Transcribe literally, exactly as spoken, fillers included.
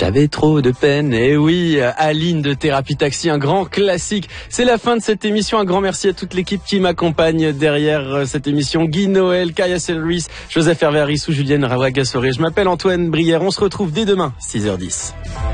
J'avais trop de peine. Et oui, Aline de Thérapie Taxi, un grand classique. C'est la fin de cette émission. Un grand merci à toute l'équipe qui m'accompagne derrière cette émission. Guy Noël, Kaya Selruis, Joseph Hervé Harissou, Julienne Rawagasoré. Je m'appelle Antoine Brière. On se retrouve dès demain, six heures dix.